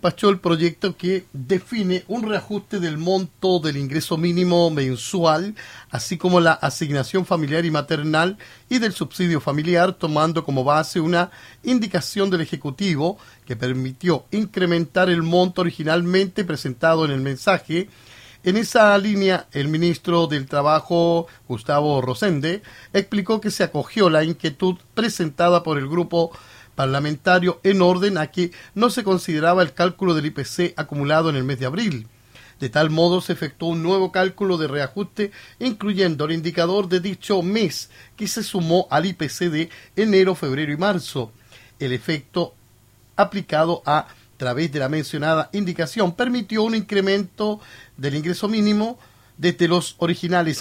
despachó el proyecto que define un reajuste del monto del ingreso mínimo mensual, así como la asignación familiar y maternal y del subsidio familiar, tomando como base una indicación del Ejecutivo que permitió incrementar el monto originalmente presentado en el mensaje. En esa línea, el ministro del Trabajo, Gustavo Rosende, explicó que se acogió la inquietud presentada por el grupo parlamentario en orden a que no se consideraba el cálculo del IPC acumulado en el mes de abril. De tal modo se efectuó un nuevo cálculo de reajuste incluyendo el indicador de dicho mes que se sumó al IPC de enero, febrero y marzo. El efecto aplicado a través de la mencionada indicación permitió un incremento del ingreso mínimo desde los originales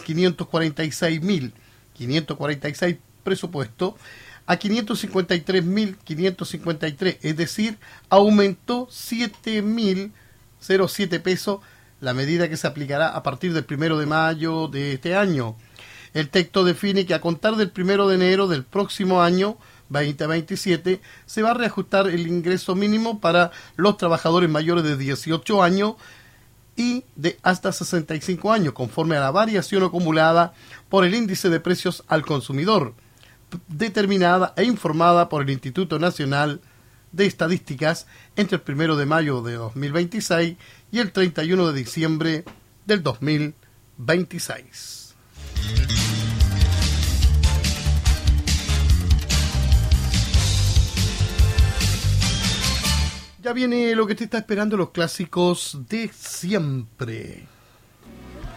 546.546 presupuesto a 553.553, es decir, aumentó 7.007 pesos, la medida que se aplicará a partir del 1 de mayo de este año. El texto define que a contar del 1 de enero del próximo año 2027 se va a reajustar el ingreso mínimo para los trabajadores mayores de 18 años y de hasta 65 años, conforme a la variación acumulada por el índice de precios al consumidor, determinada e informada por el Instituto Nacional de Estadísticas entre el 1 de mayo de 2026 y el 31 de diciembre del 2026. Ya viene lo que te está esperando, los clásicos de siempre.